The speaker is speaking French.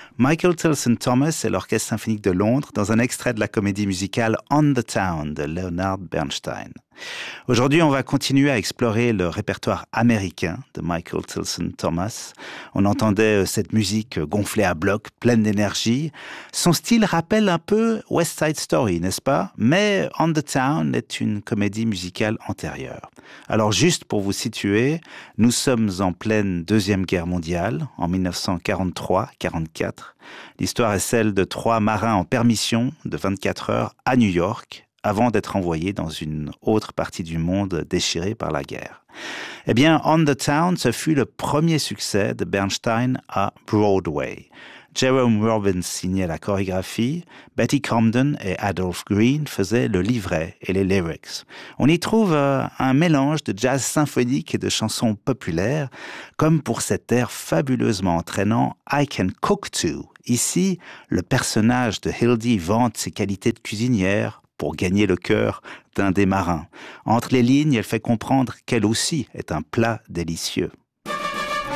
Michael Tilson Thomas et l'Orchestre symphonique de Londres dans un extrait de la comédie musicale On the Town de Leonard Bernstein. Aujourd'hui, on va continuer à explorer le répertoire américain de Michael Tilson Thomas. On entendait cette musique gonflée à bloc, pleine d'énergie. Son style rappelle un peu West Side Story, n'est-ce pas? Mais On the Town est une comédie musicale antérieure. Alors juste pour vous situer, nous sommes en pleine Deuxième Guerre mondiale, en 1943-44. L'histoire est celle de 3 marins en permission de 24 heures à New York, avant d'être envoyés dans une autre partie du monde déchirée par la guerre. Eh bien, On the Town, ce fut le premier succès de Bernstein à Broadway. Jerome Robbins signait la chorégraphie, Betty Comden et Adolph Green faisaient le livret et les lyrics. On y trouve un mélange de jazz symphonique et de chansons populaires, comme pour cet air fabuleusement entraînant I Can Cook Too. Ici, le personnage de Hildy vante ses qualités de cuisinière pour gagner le cœur d'un des marins. Entre les lignes, elle fait comprendre qu'elle aussi est un plat délicieux.